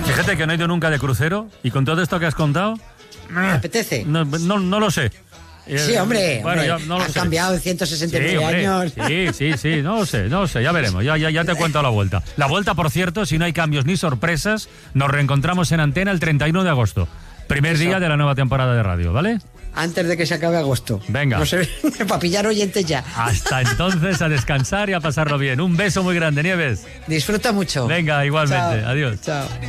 Fíjate que no he ido nunca de crucero y con todo esto que has contado... ¿Me apetece? No lo sé. Sí, hombre, bueno, hombre, no lo han sé. cambiado en 169 hombre, años. Sí, no lo sé, ya veremos, ya te cuento la vuelta. La vuelta, por cierto, si no hay cambios ni sorpresas, nos reencontramos en antena el 31 de agosto, primer día de la nueva temporada de radio, ¿vale? Antes de que se acabe agosto. Venga. No sé, para pillar oyentes ya. Hasta entonces, a descansar y a pasarlo bien. Un beso muy grande, Nieves. Disfruta mucho. Venga, igualmente. Chao. Adiós. Chao.